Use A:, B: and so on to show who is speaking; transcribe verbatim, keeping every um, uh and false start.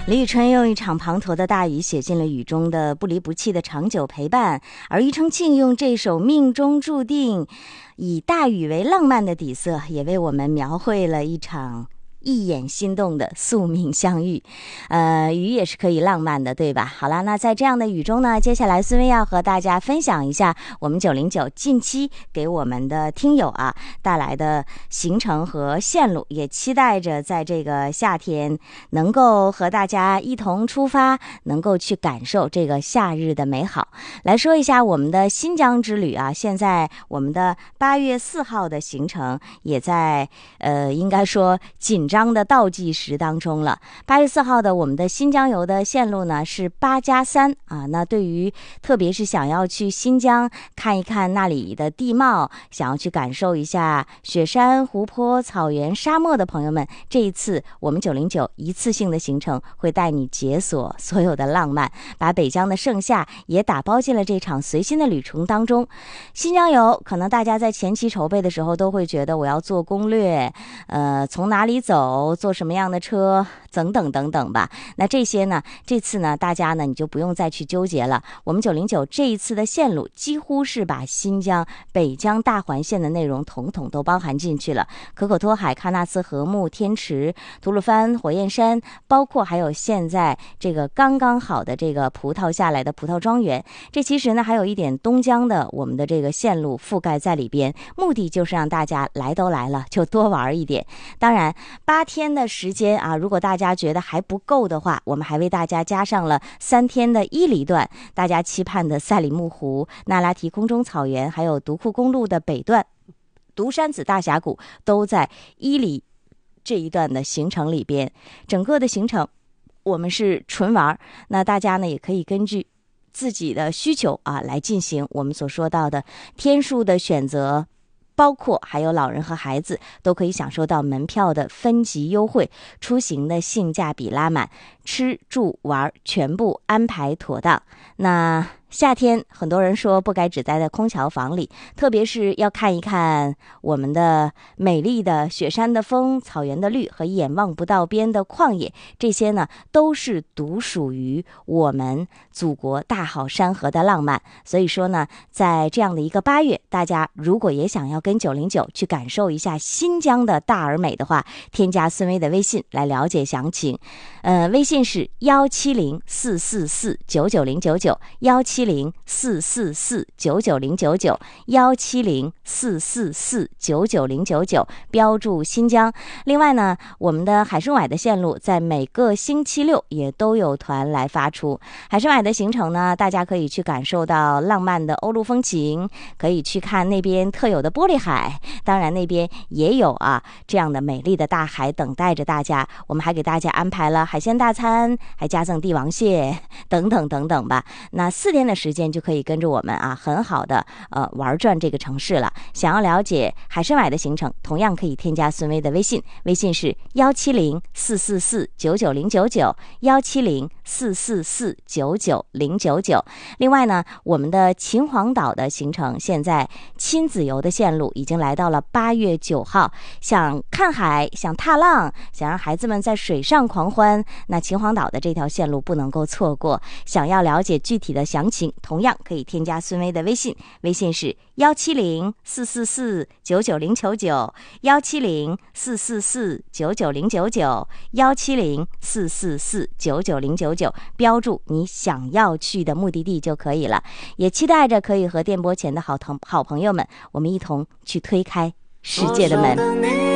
A: 李宇春用一场滂沱的大雨写进了雨中的不离不弃的长久陪伴，而庾澄庆用这首命中注定以大雨为浪漫的底色，也为我们描绘了一场一眼心动的宿命相遇。呃，雨也是可以浪漫的，对吧？好了，那在这样的雨中呢，接下来孙薇要和大家分享一下我们九零九近期给我们的听友啊带来的行程和线路，也期待着在这个夏天能够和大家一同出发，能够去感受这个夏日的美好。来说一下我们的新疆之旅啊，现在我们的八月四号的行程也在呃，应该说紧张的倒计时当中了。八月四号的我们的新疆游的线路呢是八加三啊。那对于特别是想要去新疆看一看那里的地貌，想要去感受一下雪山、湖泊、草原、沙漠的朋友们，这一次我们九零九一次性的行程会带你解锁所有的浪漫，把北疆的盛夏也打包进了这场随心的旅程当中。新疆游可能大家在前期筹备的时候都会觉得我要做攻略，呃，从哪里走，坐什么样的车，等等等等吧。那这些呢，这次呢，大家呢你就不用再去纠结了。我们九零九这一次的线路几乎是把新疆、北疆大环线的内容统统都包含进去了。可可托海、喀纳斯河木、天池、吐鲁番、火焰山，包括还有现在这个刚刚好的这个葡萄下来的葡萄庄园，这其实呢还有一点东疆的我们的这个线路覆盖在里边，目的就是让大家来都来了就多玩一点。当然八天的时间啊，如果大家觉得还不够的话，我们还为大家加上了三天的伊犁段，大家期盼的赛里木湖、那拉提空中草原，还有独库公路的北段独山子大峡谷，都在伊犁这一段的行程里边。整个的行程我们是纯玩，那大家呢也可以根据自己的需求啊来进行我们所说到的天数的选择，包括还有老人和孩子都可以享受到门票的分级优惠，出行的性价比拉满，吃住玩全部安排妥当。那夏天很多人说不该只待在空调房里，特别是要看一看我们的美丽的雪山的风、草原的绿和一眼望不到边的旷野，这些呢都是独属于我们祖国大好山河的浪漫。所以说呢，在这样的一个八月，大家如果也想要跟九零九去感受一下新疆的大而美的话，添加孙薇的微信来了解详情。呃，微信是幺七零四四四九九零九九，幺七零四四四九九零九九，幺七零四四四九九零九九，标注新疆。另外呢，我们的海参崴的线路在每个星期六也都有团来发出。海参崴的行程呢，大家可以去感受到浪漫的欧陆风情，可以去看那边特有的玻璃海，当然那边也有啊这样的美丽的大海等待着大家。我们还给大家安排了海鲜大餐，还加赠帝王蟹等等等等吧。那四天的时间就可以跟着我们啊很好的呃玩转这个城市了。想要了解海参崴的行程，同样可以添加孙薇的微信，微信是幺七零四四四九九零九九，幺七零四四四九九零九九。另外呢，我们的秦皇岛的行程现在亲子游的线路已经来到了八月九号，想看海、想踏浪、想让孩子们在水上狂欢，那秦皇岛的这条线路不能够错过。想要了解具体的详情，同样可以添加孙薇的微信，微信是幺七零四四四九九零九九，幺七零四四四九九零九九，幺七零四四四九九零九九，标注你想要去的目的地就可以了。也期待着可以和电波前的好同好朋友们，我们一同去推开世界的门。